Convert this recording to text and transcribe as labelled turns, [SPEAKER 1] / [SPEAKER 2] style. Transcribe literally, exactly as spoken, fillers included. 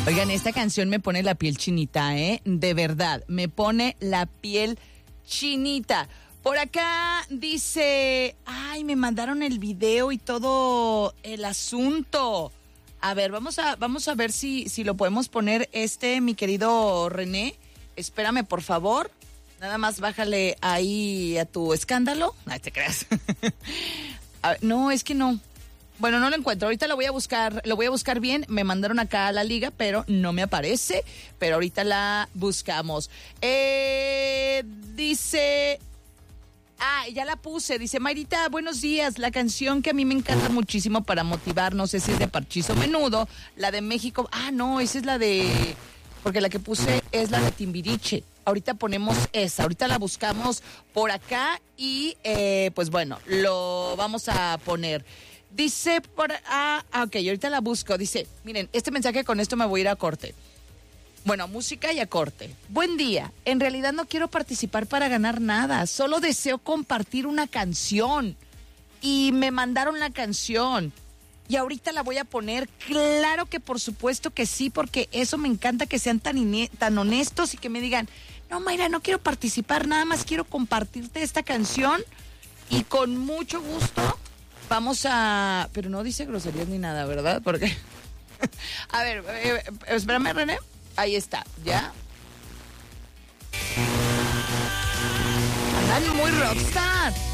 [SPEAKER 1] Oigan, esta canción me pone la piel chinita, ¿eh? De verdad, me pone la piel chinita. Por acá dice, ay, me mandaron el video y todo el asunto. A ver, vamos a, vamos a ver si, si lo podemos poner este, mi querido René. Espérame, por favor. Nada más bájale ahí a tu escándalo. No te creas. A ver, no, es que no. Bueno, no lo encuentro. Ahorita lo voy a buscar, lo voy a buscar bien. Me mandaron acá a la liga, pero no me aparece. Pero ahorita la buscamos. Eh, dice... Ah, ya la puse. Dice, Mayrita, buenos días. La canción que a mí me encanta muchísimo para motivar, no sé si es de Parchizo Menudo, la de México. Ah, no, esa es la de... Porque la que puse es la de Timbiriche. Ahorita ponemos esa, ahorita la buscamos por acá y eh, pues bueno, lo vamos a poner. Dice por... Ah, ok, ahorita la busco. Dice, miren, este mensaje con esto me voy a ir a corte. Bueno, música y a corte. Buen día. En realidad no quiero participar para ganar nada. Solo deseo compartir una canción. Y me mandaron la canción. Y ahorita la voy a poner. Claro que por supuesto que sí, porque eso me encanta, que sean tan, ine- tan honestos y que me digan, no, Mayra, no quiero participar, nada más quiero compartirte esta canción. Y con mucho gusto vamos a... Pero no dice groserías ni nada, ¿verdad? Porque... A ver, eh, espérame, René. Ahí está, ¿ya? Andan muy rockstar.